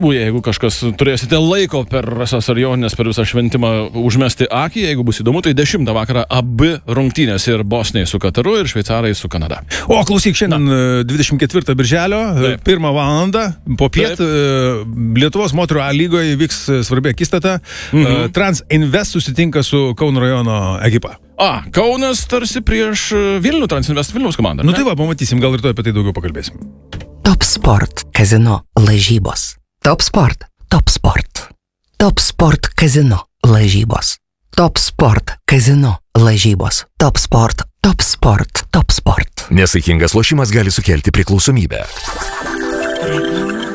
jeigu kažkas turėsite laiko per rasas ar jonines per visą šventimą užmesti akį, jeigu bus įdomu, tai 10 vakarą abi rungtynės ir Bosniai su Kataru ir šveicarai su Kanada. O klausyk, šiandien 24 birželio, 1 valandą po piet, Lietuvos moterų A lygoje vyks svarbi akistata. Trans Invest susitinka su Kauno rajono ekipa. Kaunas tarsi prieš Vilnių, Trans Invest Vilniaus komandą. Nu tai va, pamatysim, gal ir to apie tai daugiau pakalbėsim. Top Sport Kazino lažybos. Top Sport, Top Sport. Top Sport Kazino lažybos. Top Sport Kazino lažybos. Top Sport, Top Sport, Top Sport. Nesaikingas lošimas gali sukelti priklausomybę.